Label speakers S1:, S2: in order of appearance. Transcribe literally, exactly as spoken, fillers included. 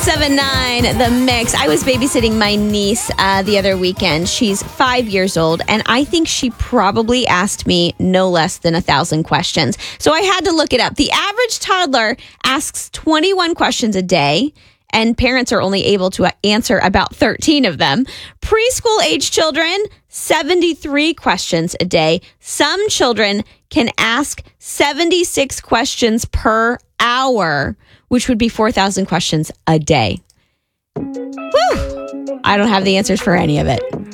S1: seven nine, The Mix. I was babysitting my niece uh, the other weekend. She's five years old, and I think she probably asked me no less than a thousand questions. So I had to look it up. The average toddler asks twenty-one questions a day, and parents are only able to answer about thirteen of them. Preschool age children, seventy-three questions a day. Some children can ask seventy-six questions per hour, which would be four thousand questions a day. Whew. I don't have the answers for any of it.